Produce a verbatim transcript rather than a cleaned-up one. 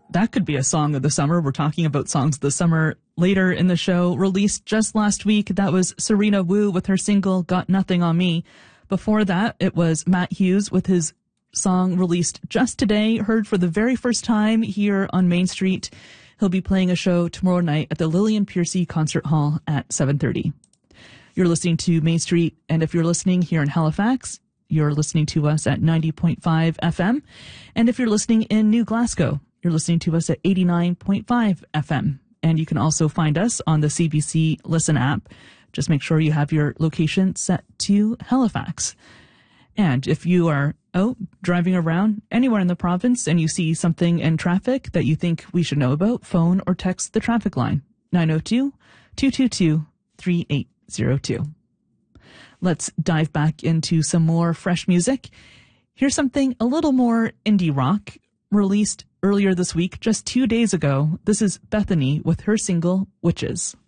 that could be a song of the summer. We're talking about songs of the summer later in the show. Released just last week, that was Serena Wu with her single Got Nothing on Me. Before that, it was Matt Hughes with his song released just today, heard for the very first time here on Main Street. He'll be playing a show tomorrow night at the Lillian Piercy Concert Hall at seven thirty. You're listening to Main Street, and if you're listening here in Halifax, you're listening to us at ninety point five F M. And if you're listening in New Glasgow, you're listening to us at eighty-nine point five F M. And you can also find us on the C B C Listen app. Just make sure you have your location set to Halifax. And if you are out driving around anywhere in the province and you see something in traffic that you think we should know about, phone or text the traffic line, nine oh two, two two two, three eight zero two. Let's dive back into some more fresh music. Here's something a little more indie rock, released earlier this week, just two days ago. This is Bethany with her single, Witches.